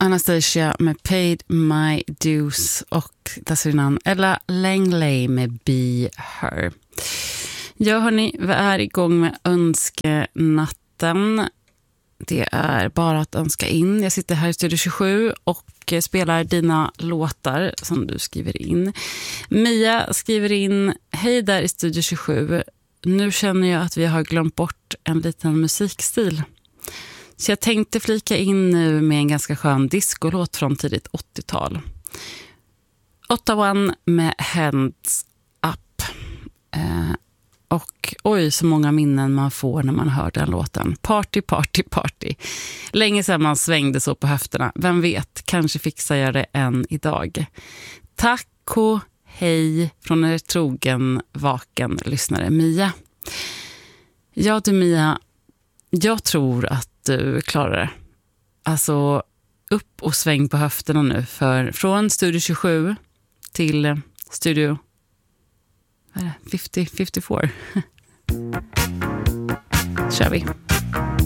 Anastasia med Paid My Dues och dessförinnan Ella Langley med Be Her. Ja hörni, vi är igång med önskenatten. Det är bara att önska in. Jag sitter här i Studio 27 och spelar dina låtar som du skriver in. Mia skriver in: hej där i Studio 27. Nu känner jag att vi har glömt bort en liten musikstil. Så jag tänkte flika in nu med en ganska skön discolåt från tidigt 80-tal. 8-1 med Hands Up. Och oj, så många minnen man får när man hör den låten. Party, party, party. Länge sedan man svängde så på höfterna. Vem vet, kanske fixar jag det än idag. Tack och hej från er trogen, vaken lyssnare Mia. Ja du Mia, jag tror att du klarar det. Alltså upp och sväng på höfterna nu. För från Studio 27 till Studio 54. Kör vi.